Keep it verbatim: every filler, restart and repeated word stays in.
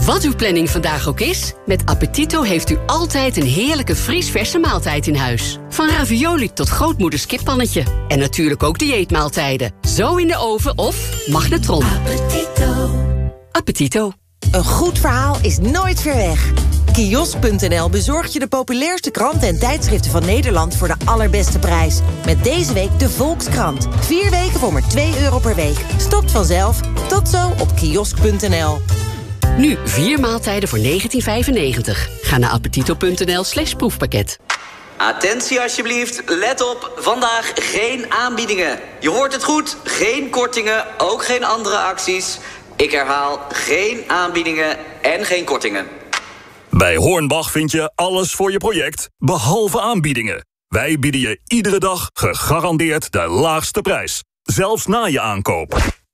Wat uw planning vandaag ook is, met Appetito heeft u altijd een heerlijke vriesverse maaltijd in huis. Van ravioli tot grootmoeders kippannetje. En natuurlijk ook dieetmaaltijden. Zo in de oven of magnetron. Appetito. Appetito. Een goed verhaal is nooit ver weg. Kiosk punt n l bezorgt je de populairste kranten en tijdschriften van Nederland voor de allerbeste prijs. Met deze week de Volkskrant. Vier weken voor maar twee euro per week. Stopt vanzelf. Tot zo op kiosk punt n l. Nu vier maaltijden voor negentien vijfennegentig. Ga naar appetito punt n l slash proefpakket. Attentie alsjeblieft, let op, vandaag geen aanbiedingen. Je hoort het goed, geen kortingen, ook geen andere acties. Ik herhaal, geen aanbiedingen en geen kortingen. Bij Hornbach vind je alles voor je project, behalve aanbiedingen. Wij bieden je iedere dag gegarandeerd de laagste prijs. Zelfs na je aankoop.